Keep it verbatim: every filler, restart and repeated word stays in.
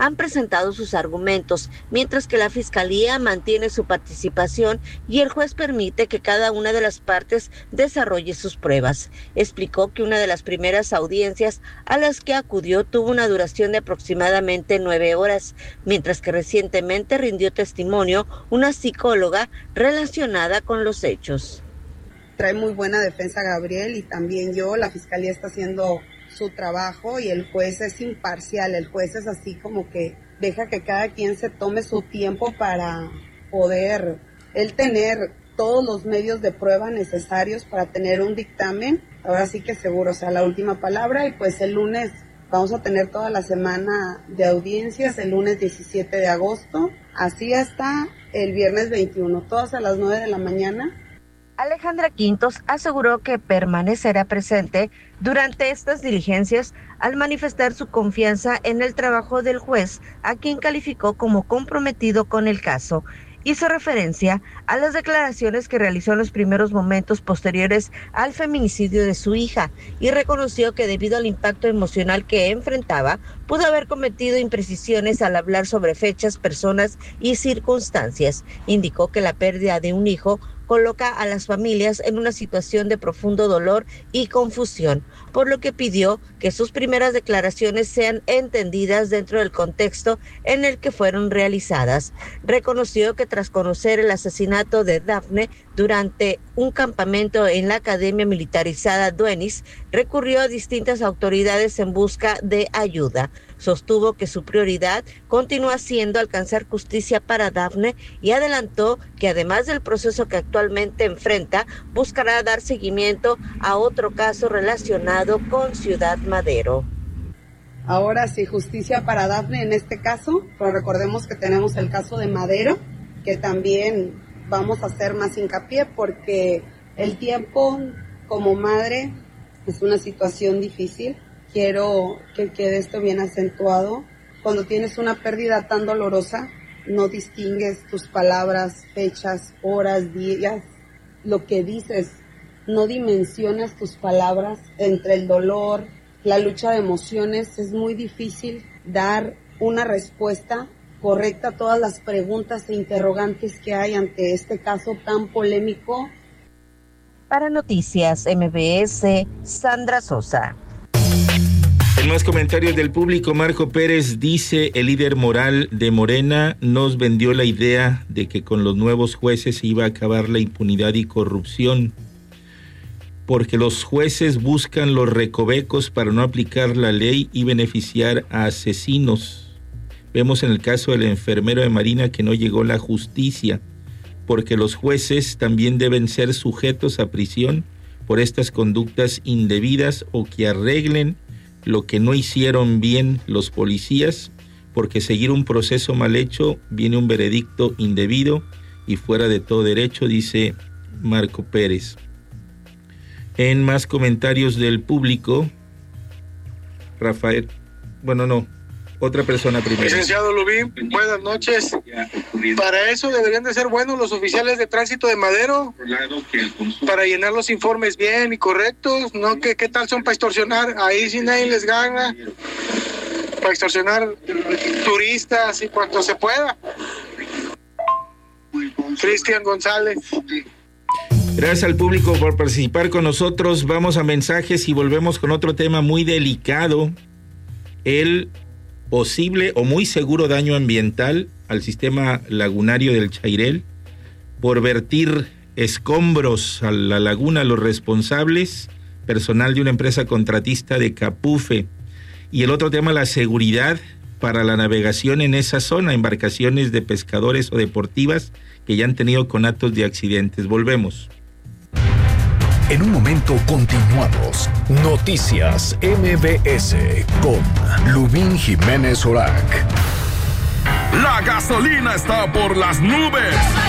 han presentado sus argumentos, mientras que la Fiscalía mantiene su participación y el juez permite que cada una de las partes desarrolle sus pruebas. Explicó que una de las primeras audiencias a las que acudió tuvo una duración de aproximadamente nueve horas, mientras que recientemente rindió testimonio una psicóloga relacionada con los hechos. Trae muy buena defensa Gabriel y también yo, la Fiscalía está haciendo su trabajo y el juez es imparcial, el juez es así como que deja que cada quien se tome su tiempo para poder él tener todos los medios de prueba necesarios para tener un dictamen. Ahora sí que seguro, o sea, la última palabra, y pues el lunes vamos a tener toda la semana de audiencias, el lunes diecisiete de agosto, así hasta el viernes veintiuno, todas a las nueve de la mañana. Alejandra Quintos aseguró que permanecerá presente durante estas diligencias al manifestar su confianza en el trabajo del juez, a quien calificó como comprometido con el caso. Hizo referencia a las declaraciones que realizó en los primeros momentos posteriores al feminicidio de su hija y reconoció que debido al impacto emocional que enfrentaba, pudo haber cometido imprecisiones al hablar sobre fechas, personas y circunstancias. Indicó que la pérdida de un hijo coloca a las familias en una situación de profundo dolor y confusión, por lo que pidió que sus primeras declaraciones sean entendidas dentro del contexto en el que fueron realizadas. Reconoció que tras conocer el asesinato de Dafne durante un campamento en la Academia Militarizada Duenis, recurrió a distintas autoridades en busca de ayuda. Sostuvo que su prioridad continúa siendo alcanzar justicia para Dafne y adelantó que además del proceso que actualmente enfrenta, buscará dar seguimiento a otro caso relacionado con Ciudad Madero. Ahora sí, justicia para Dafne en este caso, pero recordemos que tenemos el caso de Madero, que también vamos a hacer más hincapié porque el tiempo como madre es una situación difícil. Quiero que quede esto bien acentuado. Cuando tienes una pérdida tan dolorosa, no distingues tus palabras, fechas, horas, días, lo que dices. No dimensionas tus palabras entre el dolor, la lucha de emociones. Es muy difícil dar una respuesta correcta a todas las preguntas e interrogantes que hay ante este caso tan polémico. Para Noticias M B S, Sandra Sosa. En más comentarios del público, Marco Pérez dice: el líder moral de Morena nos vendió la idea de que con los nuevos jueces se iba a acabar la impunidad y corrupción, porque los jueces buscan los recovecos para no aplicar la ley y beneficiar a asesinos. Vemos en el caso del enfermero de Marina que no llegó la justicia, porque los jueces también deben ser sujetos a prisión por estas conductas indebidas o que arreglen lo que no hicieron bien los policías, porque seguir un proceso mal hecho viene un veredicto indebido y fuera de todo derecho, dice Marco Pérez. En más comentarios del público, Rafael, bueno no, otra persona primero. Licenciado Lubín, buenas noches. Para eso deberían de ser buenos los oficiales de tránsito de Madero, para llenar los informes bien y correctos, no que qué tal son para extorsionar, ahí sí nadie les gana, para extorsionar turistas y cuanto se pueda. Cristian González. Gracias al público por participar con nosotros. Vamos a mensajes y volvemos con otro tema muy delicado: el posible o muy seguro daño ambiental al sistema lagunario del Chairel por vertir escombros a la laguna. Los responsables, personal de una empresa contratista de Capufe. Y el otro tema, la seguridad para la navegación en esa zona, embarcaciones de pescadores o deportivas que ya han tenido conatos de accidentes. Volvemos. En un momento continuamos. Noticias M B S con Lubín Jiménez Orak. La gasolina está por las nubes.